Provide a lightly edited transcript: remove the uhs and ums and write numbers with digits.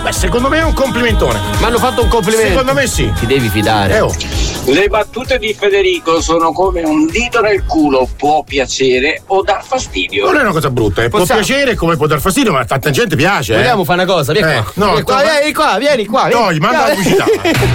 Beh, secondo me è un complimentone. Mi hanno fatto un complimento. Secondo me sì. Ti devi fidare. Le battute di Federico sono come un dito nel culo, può piacere o dar fastidio. Non è una cosa brutta, può piacere come può dar fastidio, ma a tanta gente piace. Vogliamo fare una cosa? Vieni qua. No, vieni qua. Dai, manda la pubblicità.